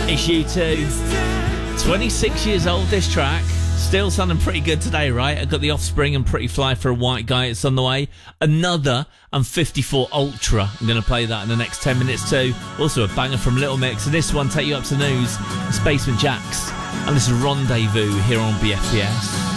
It's U2. 26 years old, this track. Still sounding pretty good today, right? I got The Offspring and Pretty Fly for a White Guy. It's on the way. Another and 54 Ultra. I'm going to play that in the next 10 minutes too. Also a banger from Little Mix. And this one, take you up to news. It's Basement Jaxx. And this is Rendezvous here on BFBS.